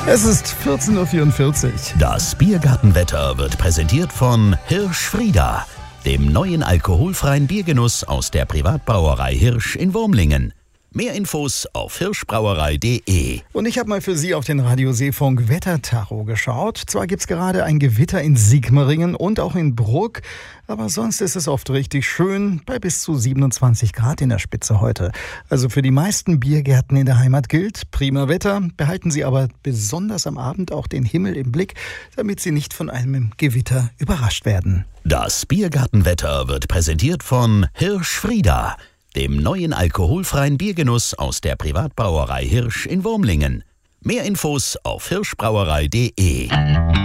Es ist 14.44 Uhr. Das Biergartenwetter wird präsentiert von Hirsch Frieda, dem neuen alkoholfreien Biergenuss aus der Privatbrauerei Hirsch in Wurmlingen. Mehr Infos auf hirschbrauerei.de. Und ich habe mal für Sie auf den Radio Seefunk Wettertacho geschaut. Zwar gibt's gerade ein Gewitter in Sigmaringen und auch in Bruck, aber sonst ist es oft richtig schön, bei bis zu 27 Grad in der Spitze heute. Also für die meisten Biergärten in der Heimat gilt prima Wetter. Behalten Sie aber besonders am Abend auch den Himmel im Blick, damit Sie nicht von einem Gewitter überrascht werden. Das Biergartenwetter wird präsentiert von Hirsch Frieda, dem neuen alkoholfreien Biergenuss aus der Privatbrauerei Hirsch in Wurmlingen. Mehr Infos auf hirschbrauerei.de.